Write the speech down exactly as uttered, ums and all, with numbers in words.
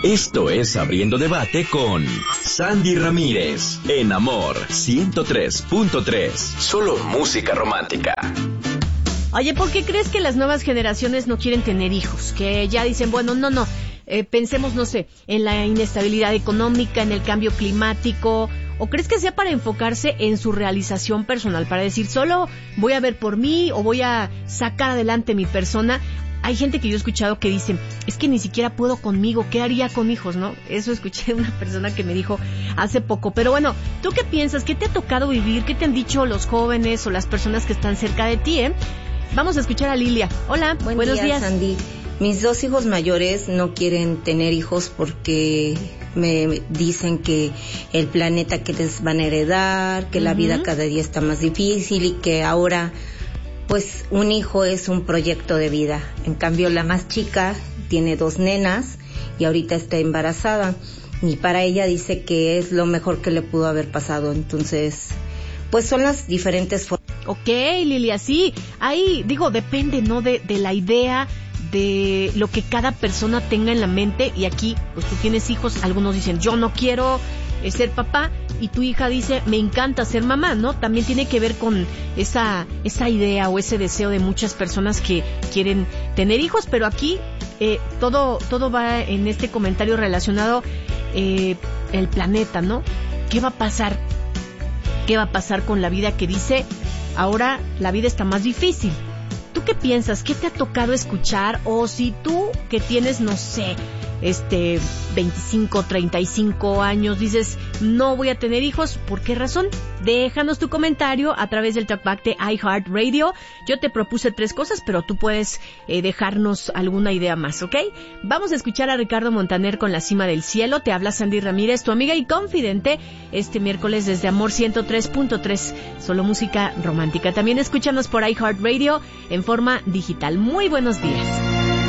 Esto es Abriendo Debate con Sandy Ramírez, en Amor ciento tres punto tres. Solo música romántica. Oye, ¿por qué crees que las nuevas generaciones no quieren tener hijos? Que ya dicen, bueno, no, no, eh, pensemos, no sé, en la inestabilidad económica, en el cambio climático. ¿O crees que sea para enfocarse en su realización personal? Para decir, solo voy a ver por mí o voy a sacar adelante mi persona. Hay gente que yo he escuchado que dicen, es que ni siquiera puedo conmigo, ¿qué haría con hijos, no? Eso escuché de una persona que me dijo hace poco. Pero bueno, ¿tú qué piensas? ¿Qué te ha tocado vivir? ¿Qué te han dicho los jóvenes o las personas que están cerca de ti, eh? Vamos a escuchar a Lilia. Hola, Buen buenos día, días. Sandy. Mis dos hijos mayores no quieren tener hijos porque me dicen que el planeta que les van a heredar, que uh-huh. la vida cada día está más difícil y que ahora pues un hijo es un proyecto de vida. En cambio la más chica tiene dos nenas y ahorita está embarazada y para ella dice que es lo mejor que le pudo haber pasado. Entonces pues son las diferentes formas. Ok, Lilia, sí, ahí digo, depende, ¿no? De, de la idea, de lo que cada persona tenga en la mente. Y aquí, pues tú tienes hijos, algunos dicen, yo no quiero eh, ser papá, y tu hija dice, me encanta ser mamá, ¿no? También tiene que ver con esa esa idea o ese deseo de muchas personas que quieren tener hijos, pero aquí eh, todo todo va en este comentario relacionado eh, el planeta, ¿no? ¿Qué va a pasar? ¿Qué va a pasar con la vida que dice, ahora la vida está más difícil? ¿Tú qué piensas? ¿Qué te ha tocado escuchar? O si tú que tienes, no sé, este, veinticinco, treinta y cinco años, dices, no voy a tener hijos, ¿por qué razón? Déjanos tu comentario a través del talkback de iHeartRadio. Yo te propuse tres cosas, pero tú puedes eh, dejarnos alguna idea más, ¿ok? Vamos a escuchar a Ricardo Montaner con La Cima del Cielo. Te habla Sandy Ramírez, tu amiga y confidente, este miércoles desde Amor ciento tres punto tres, solo música romántica. También escúchanos por iHeartRadio en forma digital. Muy buenos días.